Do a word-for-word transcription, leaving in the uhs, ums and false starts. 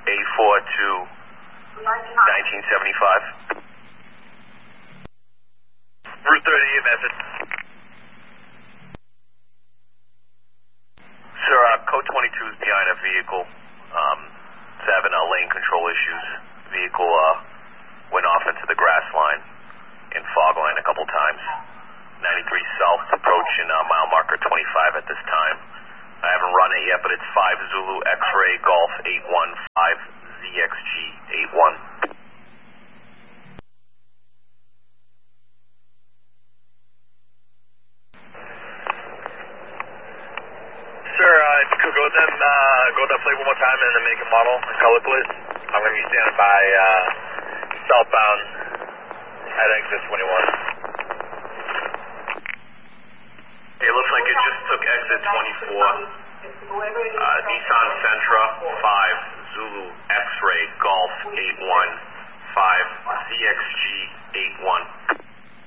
A four to nineteen seventy-five. Route thirty-eight message. Sir, uh, code twenty-two is behind a vehicle. Um, it's having uh, lane control issues. Vehicle uh, went off into the grass line in fog line a couple times. ninety-three south, approaching uh, mile marker twenty-five at this time. I haven't run it yet, but it's five Zulu X-ray Golf eight one five Z X G eight one. Sir, uh, if you could go with them, uh, go with that plate one more time and then make a model and color, please. I'm going to be standing by uh, southbound at exit twenty-one. It looks like it just took exit twenty-four. Uh, Nissan Sentra